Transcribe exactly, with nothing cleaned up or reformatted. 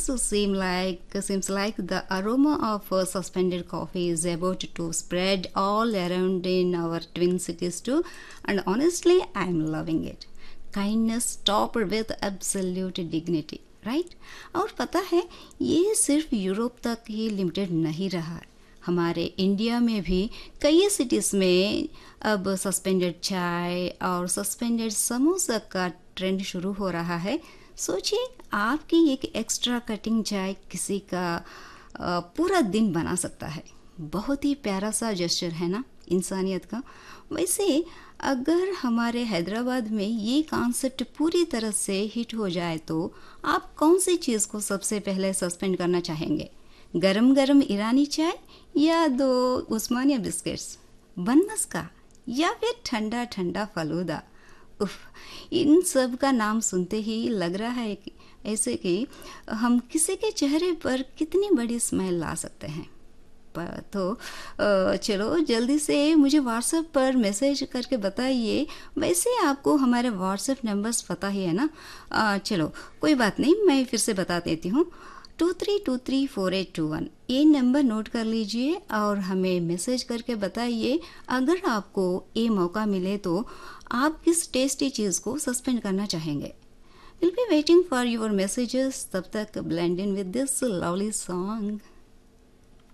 so seem like seems like the aroma of uh, suspended coffee is about to spread all around in our twin cities too, and honestly I'm loving it. Kindness topped with absolute dignity, right right? और पता है ये सिर्फ Europe तक ही limited नहीं रहा है, हमारे इंडिया में भी कई सिटीज़ में अब सस्पेंडेड चाय और सस्पेंडेड समोसा का ट्रेंड शुरू हो रहा है। सोचिए आपकी एक एक्स्ट्रा कटिंग चाय किसी का आ, पूरा दिन बना सकता है। बहुत ही प्यारा सा जेस्चर है ना इंसानियत का। वैसे अगर हमारे हैदराबाद में ये कॉन्सेप्ट पूरी तरह से हिट हो जाए तो आप कौन सी चीज़ को सबसे पहले सस्पेंड करना चाहेंगे? गरम गरम ईरानी चाय या दो उस्मानिया बिस्किट्स, बन मस्का या फिर ठंडा ठंडा फलूदा? उफ, इन सब का नाम सुनते ही लग रहा है कि ऐसे कि हम किसी के चेहरे पर कितनी बड़ी स्माइल ला सकते हैं। तो चलो जल्दी से मुझे व्हाट्सएप पर मैसेज करके बताइए। वैसे आपको हमारे व्हाट्सएप नंबर्स पता ही है ना। आ, चलो कोई बात नहीं, मैं फिर से बता देती हूँ। To three to three four eight to one ये नंबर नोट कर लीजिए और हमें मैसेज करके बताइए अगर आपको ये मौका मिले तो आप किस टेस्टी चीज़ को सस्पेंड करना चाहेंगे। Will be waiting for your messages. तब तक blend in with this lovely song.